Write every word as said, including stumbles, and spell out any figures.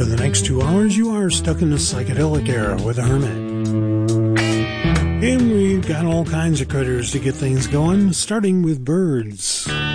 the next two hours, you are stuck in the psychedelic era with a hermit. And we've got all kinds of critters to get things going, starting with birds.